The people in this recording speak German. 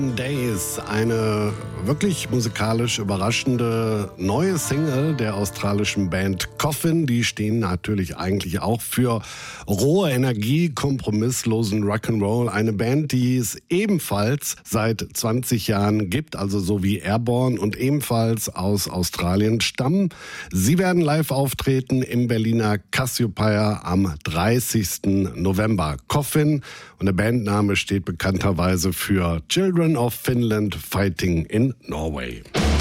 Days, eine wirklich musikalisch überraschende neue Single der australischen Band Coffin. Die stehen natürlich eigentlich auch für rohe Energie, kompromisslosen Rock'n'Roll. Eine Band, die es ebenfalls seit 20 Jahren gibt, also so wie Airborne, und ebenfalls aus Australien stammen. Sie werden live auftreten im Berliner Cassiopeia am 30. November. Coffin, und der Bandname steht bekannterweise für Children of Finland Fighting in Norway.